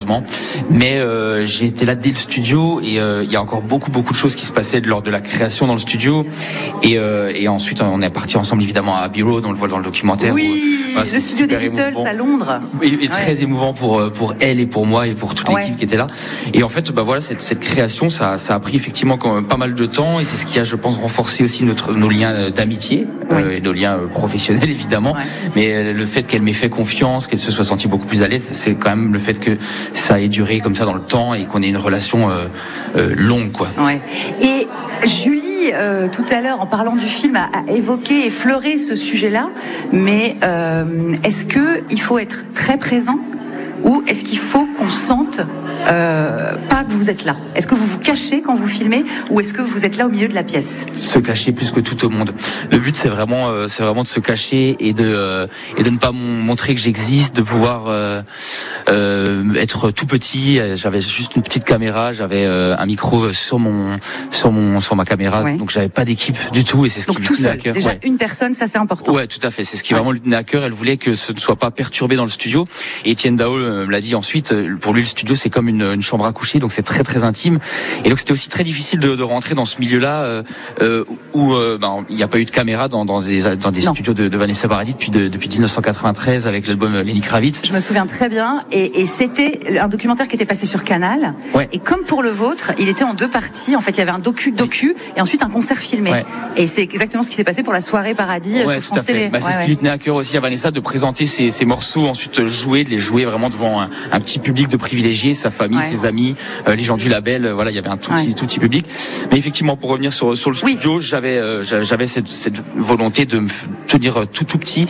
malheureusement. Mais j'ai été là dès le studio et il y a encore beaucoup de choses qui se passaient lors de la création dans le studio. Et ensuite, on est parti ensemble évidemment à Abbey Road, on le voit dans le documentaire. Oui, le studio des Beatles à Londres. Et très émouvant pour elle et pour moi et pour toute l'équipe qui était là. Et en fait, voilà, cette création, ça a pris effectivement quand même pas mal de temps et c'est ce qui a, je pense, renforcé aussi nos liens d'amitié et nos liens professionnels évidemment. Mais le fait qu'elle m'ait fait confiance, qu'elle se soit sentie beaucoup plus à l'aise, c'est quand même le fait que ça ait duré comme ça dans le temps et qu'on ait une relation longue, quoi. Ouais. Et Julie, tout à l'heure, en parlant du film, a évoqué, effleuré ce sujet-là. Mais est-ce que il faut être très présent ou est-ce qu'il faut qu'on sente pas que vous êtes là? Est-ce que vous vous cachez quand vous filmez ou est-ce que vous êtes là au milieu de la pièce? Se cacher plus que tout au monde. Le but c'est vraiment de se cacher et de ne pas montrer que j'existe, de pouvoir être tout petit. J'avais juste une petite caméra, j'avais un micro sur ma caméra, donc j'avais pas d'équipe du tout et c'est ce qui lui tenait à cœur. Déjà une personne, ça c'est important. Ouais, tout à fait. C'est ce qui vraiment lui tenait à cœur. Elle voulait que ce ne soit pas perturbé dans le studio. Et Etienne Dao me l'a dit ensuite. Pour lui, le studio c'est comme une chambre à coucher, donc c'est très très intime. Et donc c'était aussi très difficile de rentrer dans ce milieu-là où il n'y a pas eu de caméra dans des studios de Vanessa Paradis depuis 1993 avec l'album Lenny Kravitz. Je me souviens très bien. Et c'était un documentaire qui était passé sur Canal. Et comme pour le vôtre, il était en deux parties. En fait, il y avait un docu et ensuite un concert filmé. Et c'est exactement ce qui s'est passé pour la soirée Paradis sur France Télé. C'est ce qui lui tenait à cœur aussi à Vanessa, de présenter ses morceaux, ensuite de les jouer vraiment devant un petit public de privilégiés, sa famille, ses amis, les gens du label. Voilà, il y avait un tout petit public. Mais effectivement, pour revenir sur le studio, j'avais cette volonté de me tenir tout petit.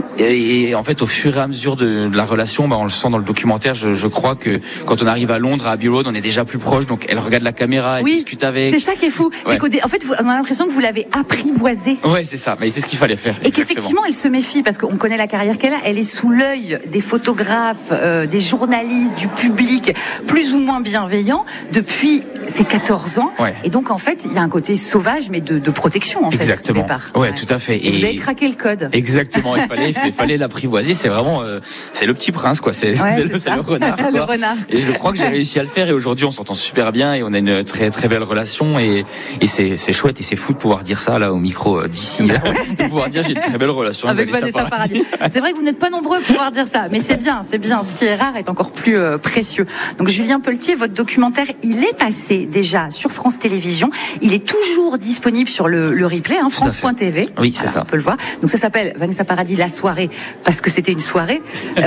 Et en fait, au fur et à mesure de la relation, on le sent dans le documentaire. Je crois que quand on arrive à Londres, à Abbey Road, on est déjà plus proche. Donc, elle regarde la caméra, elle discute avec. C'est ça qui est fou. C'est qu'en fait, on a l'impression que vous l'avez apprivoisée. Ouais, c'est ça. Mais c'est ce qu'il fallait faire. Et qu'effectivement, elle se méfie parce qu'on connaît la carrière qu'elle a. Elle est sous l'œil des photographes, des journalistes, du public, plus ou moins bienveillant depuis ses 14 ans. Et donc, en fait, il y a un côté sauvage, mais de protection, en fait, au départ. Ouais, tout à fait. Et vous avez craqué le code. Exactement. Il fallait l'apprivoiser. C'est vraiment, c'est le petit prince, quoi. C'est le renard, quoi. Le renard. Et je crois que j'ai réussi à le faire. Et aujourd'hui, on s'entend super bien et on a une très, très belle relation. Et c'est chouette et c'est fou de pouvoir dire ça, là, au micro d'ici. De pouvoir dire, j'ai une très belle relation avec Vanessa Paradis. C'est vrai que vous n'êtes pas nombreux à pouvoir dire ça, mais c'est bien. Ce qui est rare est encore plus précieux. Donc, Julien Pelletier, votre documentaire, il est passé déjà sur France Télévisions. Il est toujours disponible sur le replay, France.tv. Oui, c'est ça. On peut le voir. Donc, ça s'appelle Vanessa Paradis, la soirée, parce que c'était une soirée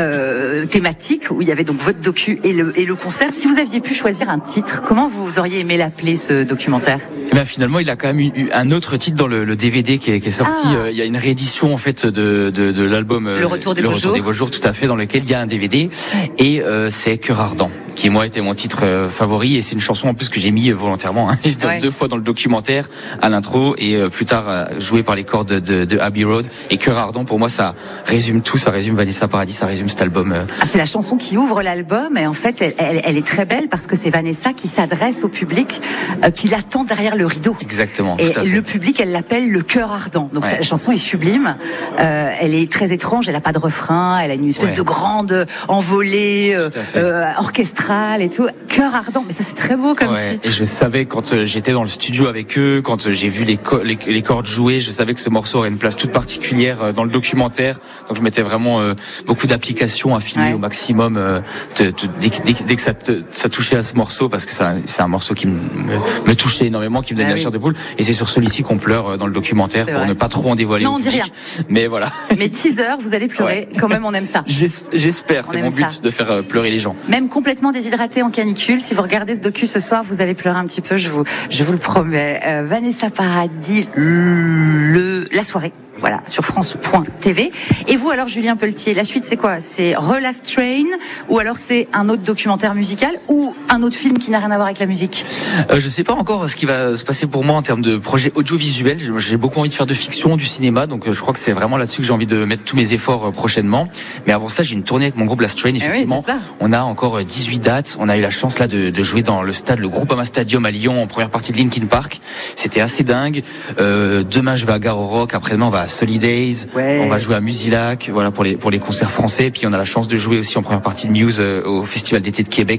thématique où il y avait donc votre docu et le concert. Si vous aviez pu choisir un titre, comment vous auriez aimé l'appeler, ce documentaire? Finalement, il a quand même eu un autre titre dans le DVD qui est sorti. Il y a une réédition en fait de l'album Le Retour des Beaux Jours, tout à fait, dans lequel il y a un DVD et c'est Cœur Ardent, qui moi était mon titre favori et c'est une chanson en plus que j'ai mis volontairement deux fois dans le documentaire à l'intro et plus tard jouée par les cordes de Abbey Road. Et Cœur Ardent, pour moi, ça résume tout, ça résume Vanessa Paradis, ça résume cet album. C'est la chanson qui ouvre l'album et en fait elle est très belle parce que c'est Vanessa qui s'adresse au public qui l'attend derrière le rideau. Exactement. Et tout à fait. le public, elle l'appelle le Cœur Ardent. Donc la chanson est sublime. Elle est très étrange, elle a pas de refrain, elle a une espèce de grande envolée orchestrale et tout. Cœur Ardent, mais ça c'est très beau comme titre. Et je savais quand j'étais dans le studio avec eux, quand j'ai vu les cordes jouer, je savais que ce morceau aurait une place toute particulière dans le documentaire. Donc je mettais vraiment beaucoup d'applications à filmer au maximum dès que ça touchait à ce morceau, parce que c'est un morceau qui me touchait énormément, qui me donnait la chair de poule. Et c'est sur celui-ci qu'on pleure dans le documentaire pour ne pas trop en dévoiler. Non, on dit rien. Mais voilà. Mais teaser, vous allez pleurer. Quand même, on aime ça. J'espère, c'est mon but de faire pleurer les gens. Même complètement déshydraté en canicule, si vous regardez ce docu ce soir, vous allez pleurer un petit peu, je vous le promets. Vanessa Paradis, la soirée. Voilà, sur France.tv. Et vous alors, Julien Pelletier, la suite c'est quoi? C'est Relast Train, ou alors c'est un autre documentaire musical, ou un autre film qui n'a rien à voir avec la musique? Je sais pas encore ce qui va se passer pour moi en termes de projet audiovisuel. J'ai beaucoup envie de faire de fiction, du cinéma, donc je crois que c'est vraiment là-dessus que j'ai envie de mettre tous mes efforts prochainement. Mais avant ça, j'ai une tournée avec mon groupe Last Train, effectivement. On a encore 18 dates. On a eu la chance là de jouer dans le Groupama Stadium à Lyon en première partie de Linkin Park. C'était assez dingue. Demain, je vais à Garo Rock. Après-demain, on va à Solidays. On va jouer à Musilac. Voilà pour les concerts français. Puis on a la chance de jouer aussi en première partie de Muse au Festival d'été de Québec.